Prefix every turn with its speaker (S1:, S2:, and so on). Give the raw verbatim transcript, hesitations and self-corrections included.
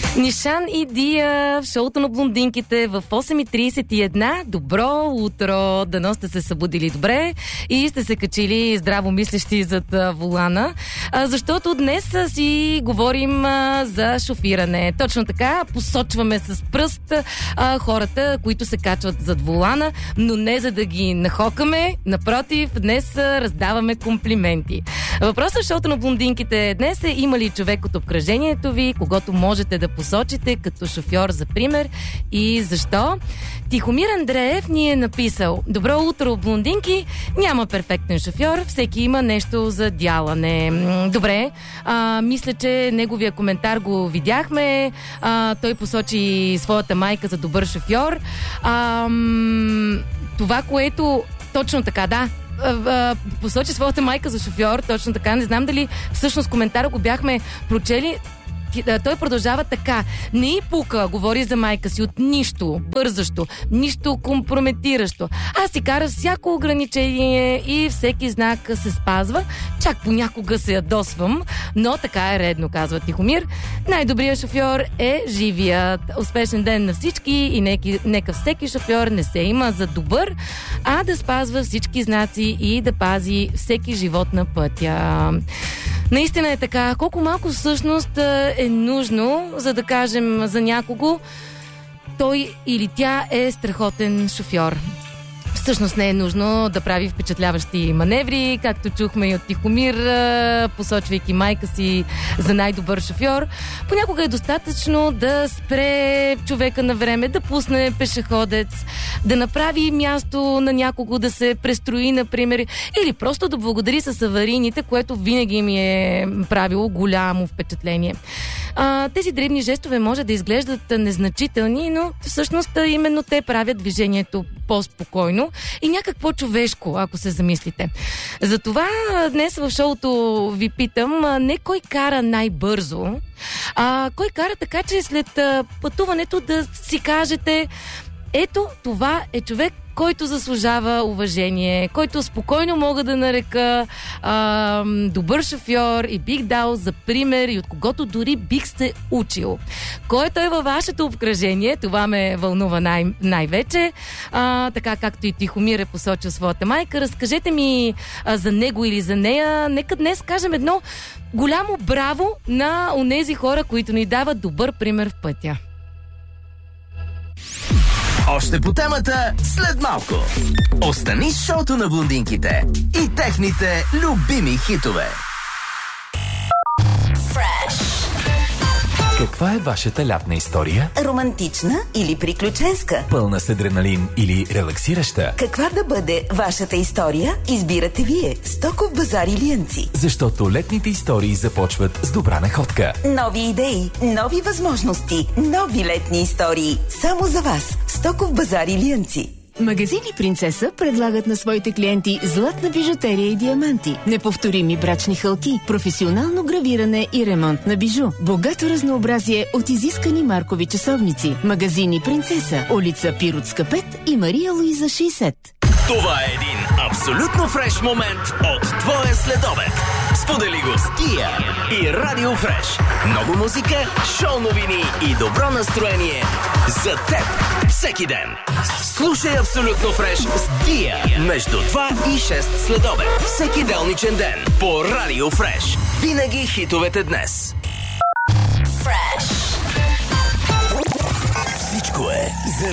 S1: Нишан и Дия в шоуто на блондинките в осем и трийсет и една. Добро утро! Дано сте се събудили добре и сте се качили здраво мислещи зад а, волана, а, защото днес а, си говорим а, за шофиране. Точно така, посочваме с пръст а, хората, които се качват зад волана, но не за да ги нахокаме. Напротив, днес а, раздаваме комплименти. Въпросът в шоуто на блондинките днес е: има ли човек от обкръжението ви, когото можете да посочите като шофьор за пример и защо? Тихомир Андреев ни е написал: добро утро, блондинки, няма перфектен шофьор, всеки има нещо за дялане. Добре, а, мисля, че неговия коментар го видяхме. А, той посочи своята майка за добър шофьор. А, това, което... Точно така, да. Посочи своята майка за шофьор, точно така. Не знам дали всъщност коментара го бяхме прочели. Той продължава така: не и пука, говори за майка си, от нищо бързащо, нищо компрометиращо. Аз си кара всяко ограничение и всеки знак се спазва. Чак понякога се ядосвам, но така е редно, казва Тихомир. Най-добрият шофьор е живият. Успешен ден на всички и нека, нека всеки шофьор не се има за добър, а да спазва всички знаци и да пази всеки живот на пътя. Наистина е така. Колко малко всъщност е нужно, за да кажем за някого: той или тя е страхотен шофьор. Всъщност не е нужно да прави впечатляващи маневри, както чухме и от Тихомир, посочвайки майка си за най-добър шофьор. Понякога е достатъчно да спре човека на време, да пусне пешеходец, да направи място на някого, да се престрои, например, или просто да благодари с аварийните, което винаги ми е правило голямо впечатление. А, тези дребни жестове може да изглеждат незначителни, но всъщност именно те правят движението по-спокойно и някак по-човешко, ако се замислите. Затова днес в шоуто ви питам не кой кара най-бързо, а кой кара така, че след пътуването да си кажете: ето, това е човек, който заслужава уважение, който спокойно мога да нарека а, добър шофьор и бих дал за пример и от когото дори бих се учил. Кой е той във вашето обкръжение? Това ме вълнува най- най-вече. А, така както и Тихомир е посочил своята майка. Разкажете ми а, за него или за нея. Нека днес кажем едно голямо браво на онези хора, които ни дават добър пример в пътя.
S2: Още по темата след малко. Остани с шоуто на блондинките и техните любими хитове.
S3: Fresh.
S4: Каква е вашата лятна история?
S3: Романтична или приключенска?
S4: Пълна с адреналин или релаксираща?
S3: Каква да бъде вашата история, избирате вие. Стоков базар Илиянци.
S4: Защото летните истории започват с добра находка.
S3: Нови идеи, нови възможности, нови летни истории. Само за вас. Стоков базар Илиянци.
S5: Магазини Принцеса предлагат на своите клиенти златна бижутерия и диаманти, неповторими брачни хълки, професионално гравиране и ремонт на бижу, богато разнообразие от изискани маркови часовници. Магазини Принцеса, улица Пиротска пет и Мария Луиза шейсет.
S2: Това е един абсолютно фреш момент от твоя следобед. Сподели го с Дия и Радио Фреш. Много музика, шоу новини и добро настроение за теб всеки ден. Слушай Абсолютно фреш с Дия между два и шест следобед всеки делничен ден по Радио Фреш. Винаги хитовете днес.
S3: Fresh.
S2: Всичко е за